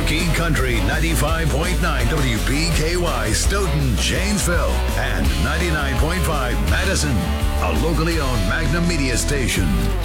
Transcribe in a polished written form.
King Country 95.9 WPKY Stoughton, Janesville, and 99.5 Madison, a locally owned Magnum Media station.